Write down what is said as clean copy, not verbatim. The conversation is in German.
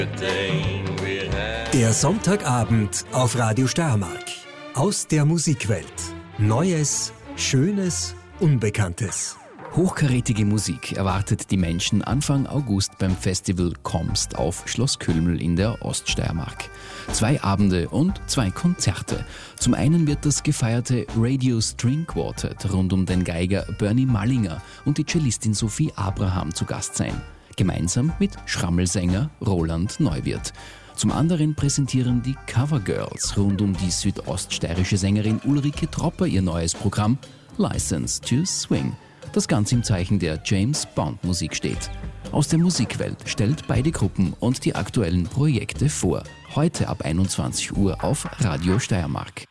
Der Sonntagabend auf Radio Steiermark. Aus der Musikwelt. Neues, Schönes, Unbekanntes. Hochkarätige Musik erwartet die Menschen Anfang August beim Festival Komst auf Schloss Kölml in der Oststeiermark. 2 Abende und 2 Konzerte. Zum einen wird das gefeierte Radio String Quartet rund um den Geiger Bernie Mallinger und die Cellistin Sophie Abraham zu Gast sein. Gemeinsam mit Schrammelsänger Roland Neuwirth. Zum anderen präsentieren die Covergirls rund um die südoststeirische Sängerin Ulrike Tropper ihr neues Programm License to Swing, das ganz im Zeichen der James-Bond-Musik steht. Aus der Musikwelt stellt beide Gruppen und die aktuellen Projekte vor. Heute ab 21 Uhr auf Radio Steiermark.